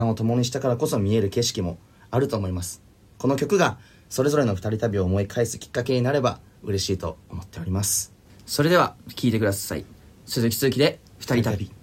を共にしたからこそ見える景色もあると思います。この曲がそれぞれの二人旅を思い返すきっかけになれば嬉しいと思っております。 それでは聴いてください。鈴木鈴木で二人旅。